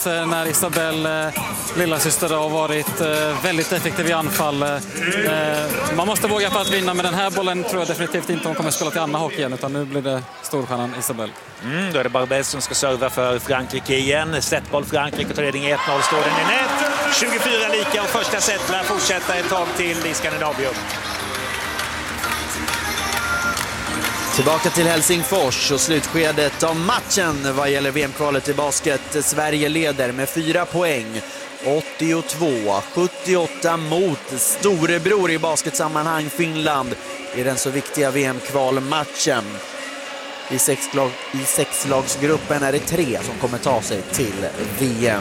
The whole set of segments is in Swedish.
att när Isabelle, lillasyster, har varit väldigt effektiv i anfall. Man måste våga för att vinna, men den här bollen tror jag definitivt inte hon kommer att spela till Anna Hock igen, utan nu blir det storstjärnan Isabelle. Då är det Barbès som ska serva för Frankrike igen. Setboll Frankrike, tar ledning 1-0, står den i nät. 24 lika och första set lär fortsätta ett tag till i Skandinavium. Tillbaka till Helsingfors och slutskedet av matchen vad gäller VM-kvalet i basket. Sverige leder med 4 poäng. 82-78 mot storebror i basketsammanhang Finland i den så viktiga VM-kvalmatchen. I sexlagsgruppen är det 3 som kommer ta sig till VM.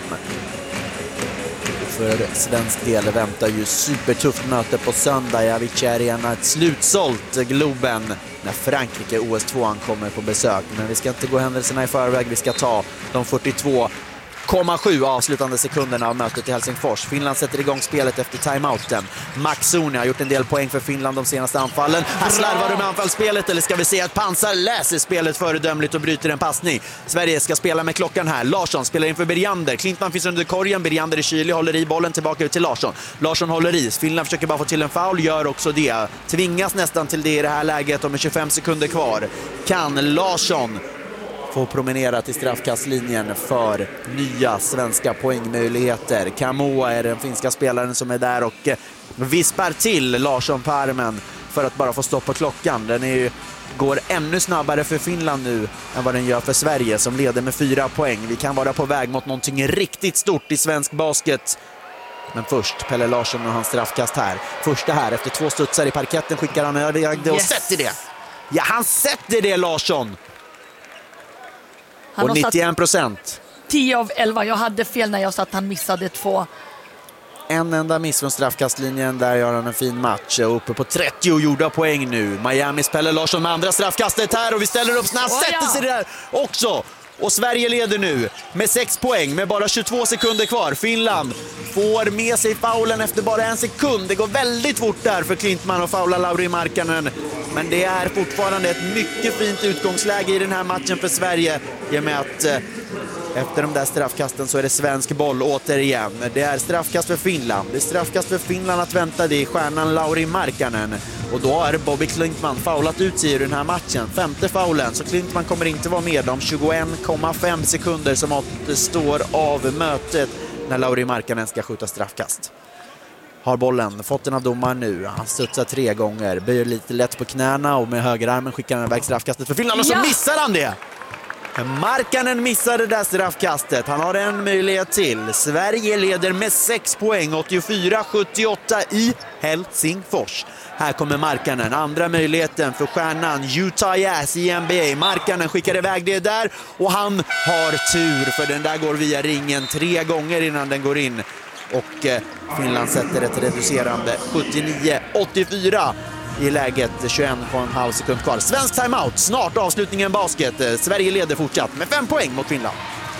För svensk del väntar ju supertufft möte på söndag i Avicii Arena. Ett slutsålt Globen när Frankrike OS2 kommer på besök. Men vi ska inte gå händelserna i förväg. Vi ska ta de 42,7 avslutande sekunderna av mötet i Helsingfors. Finland sätter igång spelet efter timeouten. Max Soni har gjort en del poäng för Finland de senaste anfallen. Här slarvar du med anfallsspelet, eller ska vi se att Pansar läser spelet föredömligt och bryter en passning. Sverige ska spela med klockan här. Larsson spelar inför Bergander. Klintman finns under korgen. Bergander är kylig, håller i bollen tillbaka ut till Larsson. Larsson håller i. Finland försöker bara få till en foul, gör också det. Tvingas nästan till det i det här läget och med 25 sekunder kvar. Kan Larsson får promenera till straffkastlinjen för nya svenska poängmöjligheter. Kamoa är den finska spelaren som är där och vispar till Larsson på armen för att bara få stopp på klockan. Den går ännu snabbare för Finland nu än vad den gör för Sverige som leder med 4 poäng. Vi kan vara på väg mot någonting riktigt stort i svensk basket. Men först Pelle Larsson och hans straffkast här. Första här efter 2 studsar i parketten skickar han över och sätter det. Ja, han sätter det, Larsson. Han och 91%. 10 av 11. Jag hade fel när jag sa att han missade 2. En enda miss från straffkastlinjen. Där gör han en fin match. Uppe på 30 gjorda poäng nu. Miamis Pelle Larsson med andra straffkastet här. Och vi ställer upp snabbt. Sätter sig där också. Och Sverige leder nu med 6 poäng med bara 22 sekunder kvar. Finland får med sig faulen efter bara 1 sekund. Det går väldigt fort där för Klintman och faula Lauri Markkanen. Men det är fortfarande ett mycket fint utgångsläge i den här matchen för Sverige. I och med att efter de där straffkasten så är det svensk boll återigen. Det är straffkast för Finland. Det är straffkast för Finland att vänta. Det är stjärnan Lauri Markkanen. Och då har Bobby Klintman faulat ut sig i den här matchen. 5:e faulen. Så Klintman kommer inte vara med om 21,5 sekunder som återstår av mötet när Lauri Markkanen ska skjuta straffkast. Har bollen, fått den av domaren nu. Han studsar 3 gånger. Böjer lite lätt på knäna och med högerarmen skickar han iväg straffkastet för Finland. Och så missar han det! Markkanen missade det där straffkastet. Han har en möjlighet till. Sverige leder med 6 poäng. 84-78 i Helsingfors. Här kommer Markkanen. Andra möjligheten för stjärnan Utah Jazz i NBA. Markkanen skickar iväg det där. Och han har tur för den där går via ringen 3 gånger innan den går in. Och Finland sätter ett reducerande 79-84 i läget 21,5 sekund kvar. Svensk timeout, snart avslutningen basket. Sverige leder fortsatt med 5 poäng mot Finland.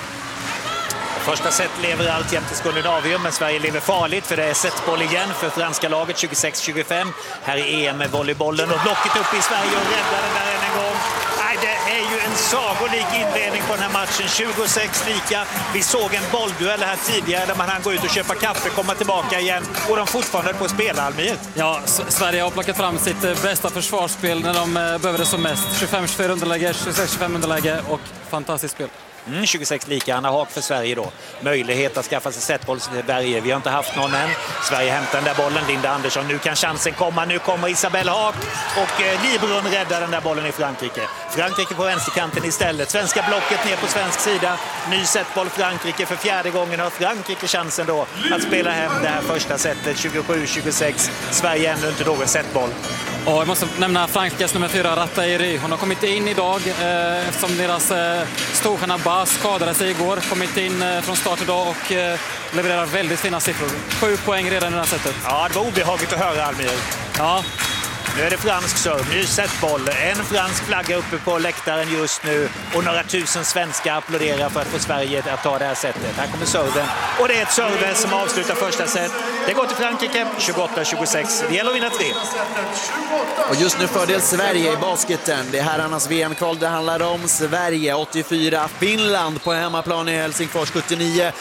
Första set lever alltjämt i Skandinavium, men Sverige lever farligt för det är setboll igen för franska laget 26-25. Här är EM med volleybollen och blocket upp i Sverige och räddar den där än en gång. Nej, det är ju en sagolik inledning på den här matchen. 26 lika. Vi såg en bollduell här tidigare där man hann gå ut och köpa kaffe, komma tillbaka igen och de fortfarande på att spela, Almir. Ja, Sverige har plockat fram sitt bästa försvarsspel när de behöver det som mest. 25-24 underläge, 26-25 underläge och fantastiskt spel. 26 lika, Anna Haak för Sverige då. Möjlighet att skaffa sig setboll till Sverige. Vi har inte haft någon än. Sverige hämtar den där bollen, Linda Andersson. Nu kan chansen komma. Nu kommer Isabelle Haak och Librun räddar den där bollen i Frankrike. Frankrike på vänsterkanten istället. Svenska blocket ner på svensk sida. Ny setboll Frankrike för 4:e gången. Har Frankrike chansen då att spela hem det här första setet 27-26. Sverige ännu inte någon setboll. Och jag måste nämna Frankrikes nummer 4, Rattairi. Hon har kommit in idag eftersom deras storstjärna Bas skadade sig igår. Kommit in från start idag och levererar väldigt fina siffror. 7 poäng redan i det här sättet. Ja, det var obehagligt att höra, Almir. Ja. Nu är det fransk serv, ny setboll. En fransk flagga uppe på läktaren just nu. Och några tusen svenskar applåderar för att få Sverige att ta det här setet. Här kommer serven. Och det är ett serve som avslutar första set. Det går till Frankrike, 28-26. Det gäller att vinna 3. Och just nu fördel Sverige i basketen. Det är herrarnas VM-kval det handlar om. Sverige 84, Finland på hemmaplan i Helsingfors 79.